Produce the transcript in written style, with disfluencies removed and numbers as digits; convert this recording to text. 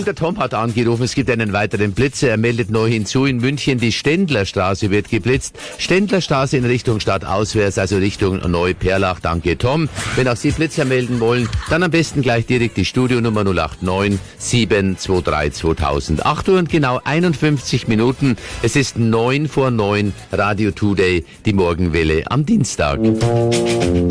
Und der Tom hat angerufen, es gibt einen weiteren Blitzer. Er meldet neu hinzu in München, die Ständlerstraße wird geblitzt. Ständlerstraße in Richtung Stadt auswärts, also Richtung Neuperlach. Danke, Tom. Wenn auch Sie Blitzer melden wollen, dann am besten gleich direkt die Studionummer 089 723 2000. 8 Uhr und genau 51 Minuten. Es ist 9 vor 9, Radio Today, die Morgenwelle am Dienstag.